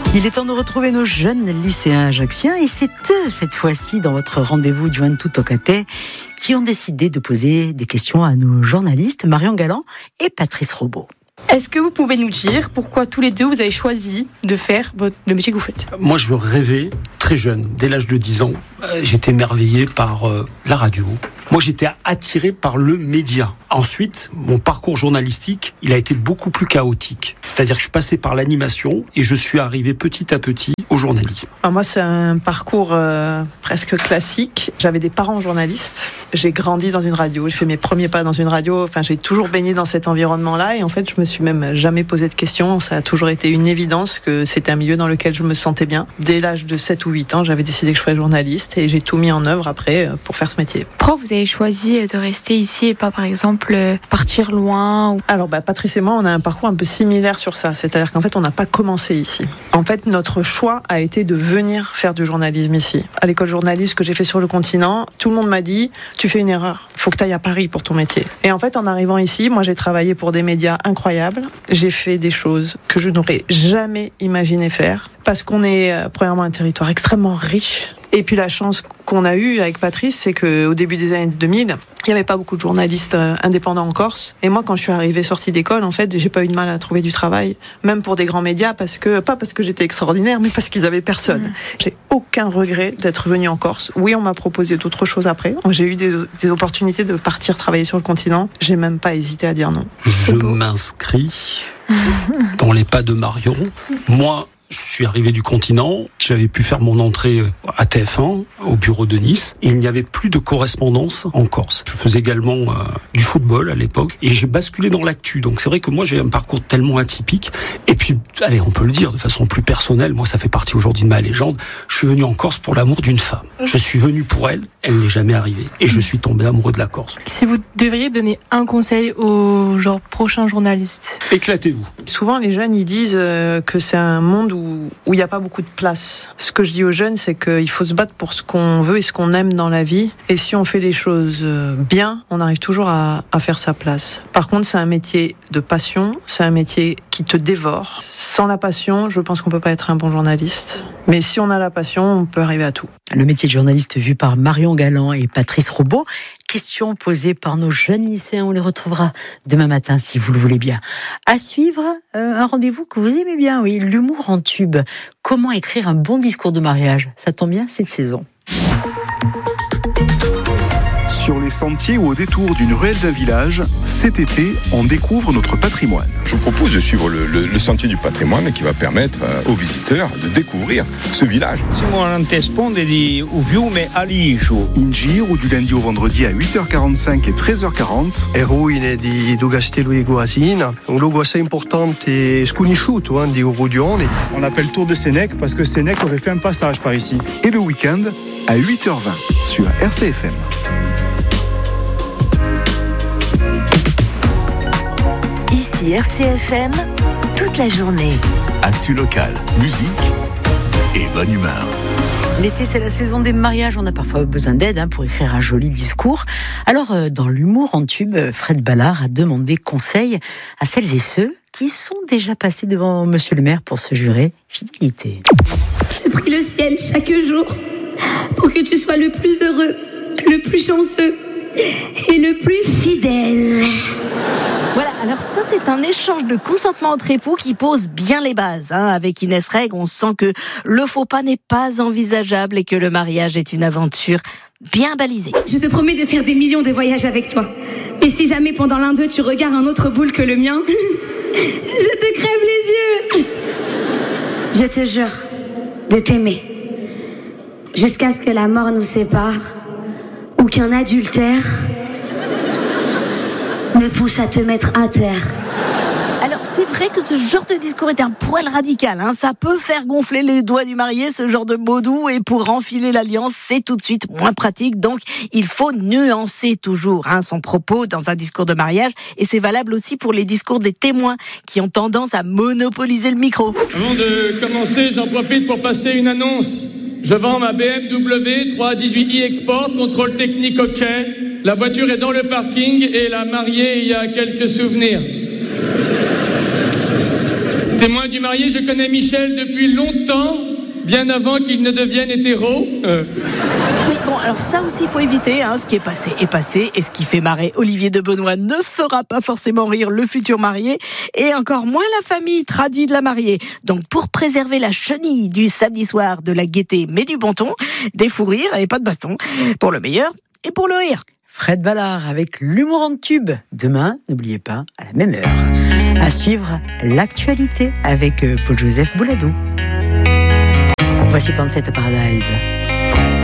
Il est temps de retrouver nos jeunes lycéens ajacciens et c'est eux, cette fois-ci, dans votre rendez-vous du Juventud Tocate, qui ont décidé de poser des questions à nos journalistes, Marion Galland et Patrice Robot. Est-ce que vous pouvez nous dire pourquoi tous les deux vous avez choisi de faire le métier que vous faites ? Moi, je rêvais très jeune, dès l'âge de 10 ans. J'étais émerveillé par la radio. Moi, j'étais attiré par le média. Ensuite, mon parcours journalistique, il a été beaucoup plus chaotique. C'est-à-dire que je suis passé par l'animation et je suis arrivé petit à petit au journalisme. Alors moi, c'est un parcours presque classique. J'avais des parents journalistes. J'ai grandi dans une radio. J'ai fait mes premiers pas dans une radio. Enfin, j'ai toujours baigné dans cet environnement-là. Et en fait, je me suis même jamais posé de questions. Ça a toujours été une évidence que c'était un milieu dans lequel je me sentais bien. Dès l'âge de 7 ou 8 ans, j'avais décidé que je ferais journaliste et j'ai tout mis en œuvre après pour faire ce métier. Pourquoi vous avez choisi de rester ici et pas, par exemple, partir loin ? Alors, Patrice et moi, on a un parcours un peu similaire sur ça. C'est-à-dire qu'en fait, on n'a pas commencé ici. En fait, notre choix a été de venir faire du journalisme ici. À l'école journaliste que j'ai fait sur le continent, tout le monde m'a dit « Tu fais une erreur, il faut que tu ailles à Paris pour ton métier ». Et en fait, en arrivant ici, moi, j'ai travaillé pour des médias incroyables. J'ai fait des choses que je n'aurais jamais imaginé faire. Parce qu'on est, premièrement, un territoire extrêmement riche. Et puis la chance qu'on a eue avec Patrice, c'est qu'au début des années 2000, il n'y avait pas beaucoup de journalistes indépendants en Corse. Et moi, quand je suis arrivée sortie d'école, en fait, j'ai pas eu de mal à trouver du travail, même pour des grands médias, pas parce que j'étais extraordinaire, mais parce qu'ils avaient personne. J'ai aucun regret d'être venue en Corse. Oui, on m'a proposé d'autres choses après. J'ai eu des opportunités de partir travailler sur le continent. J'ai même pas hésité à dire non. Je m'inscris dans les pas de Marion. Moi, je suis arrivé du continent, j'avais pu faire mon entrée à TF1, au bureau de Nice, et il n'y avait plus de correspondance en Corse. Je faisais également du football à l'époque, et j'ai basculé dans l'actu. Donc c'est vrai que moi j'ai un parcours tellement atypique, et puis, allez, on peut le dire de façon plus personnelle, moi ça fait partie aujourd'hui de ma légende, je suis venu en Corse pour l'amour d'une femme. Je suis venu pour elle, elle n'est jamais arrivée, et je suis tombé amoureux de la Corse. Si vous devriez donner un conseil aux prochains journalistes ? Éclatez-vous. Souvent les jeunes ils disent que c'est un monde où il n'y a pas beaucoup de place. Ce que je dis aux jeunes, c'est qu'il faut se battre pour ce qu'on veut et ce qu'on aime dans la vie. Et si on fait les choses bien, on arrive toujours à faire sa place. Par contre, c'est un métier de passion, c'est un métier qui te dévore. Sans la passion, je pense qu'on ne peut pas être un bon journaliste. Mais si on a la passion, on peut arriver à tout. Le métier de journaliste vu par Marion Galland et Patrice Robot. Questions posées par nos jeunes lycéens. On les retrouvera demain matin, si vous le voulez bien. À suivre, un rendez-vous que vous aimez bien, oui, l'humour en tube. Comment écrire un bon discours de mariage ? Ça tombe bien cette saison. Sur les sentiers ou au détour d'une ruelle d'un village, cet été, on découvre notre patrimoine. Je vous propose de suivre le sentier du patrimoine qui va permettre aux visiteurs de découvrir ce village. In giro du lundi au vendredi à 8h45 et 13h40. Eroine do Castello di Guasina, un luogo assez importante e sconosciuto di Urudione. On l'appelle Tour de Sénèque parce que Sénèque aurait fait un passage par ici. Et le week-end à 8h20 sur RCFM. Ici RCFM, toute la journée. Actu local, musique et bonne humeur. L'été, c'est la saison des mariages. On a parfois besoin d'aide pour écrire un joli discours. Alors, dans l'humour en tube, Fred Ballard a demandé conseil à celles et ceux qui sont déjà passés devant Monsieur le maire pour se jurer fidélité. Je prie le ciel chaque jour pour que tu sois le plus heureux, le plus chanceux et le plus fidèle. Voilà, alors ça c'est un échange de consentement entre époux qui pose bien les bases. Avec Inès Reg, on sent que le faux pas n'est pas envisageable et que le mariage est une aventure bien balisée. Je te promets de faire des millions de voyages avec toi. Mais si jamais pendant l'un d'eux tu regardes un autre boule que le mien, je te crève les yeux. Je te jure de t'aimer jusqu'à ce que la mort nous sépare ou qu'un adultère me pousse à te mettre à terre. Alors c'est vrai que ce genre de discours est un poil radical. Ça peut faire gonfler les doigts du marié, ce genre de mots doux. Et pour enfiler l'alliance, c'est tout de suite moins pratique. Donc il faut nuancer toujours son propos dans un discours de mariage. Et c'est valable aussi pour les discours des témoins qui ont tendance à monopoliser le micro. Avant de commencer, j'en profite pour passer une annonce. Je vends ma BMW 318i Export, contrôle technique OK. La voiture est dans le parking et la mariée y a quelques souvenirs. Témoin du marié, je connais Michel depuis longtemps, bien avant qu'il ne devienne hétéro. Oui, bon, alors ça aussi, il faut éviter. Ce qui est passé est passé. Et ce qui fait marrer Olivier de Benoît ne fera pas forcément rire le futur marié. Et encore moins la famille tradie de la mariée. Donc, pour préserver la chenille du samedi soir, de la gaieté, mais du bon ton, des fous rires et pas de baston. Pour le meilleur et pour le rire. Fred Ballard avec l'humour en tube. Demain, n'oubliez pas, à la même heure. À suivre, l'actualité avec Paul-Joseph Bouladou. Voici Pansette Paradise.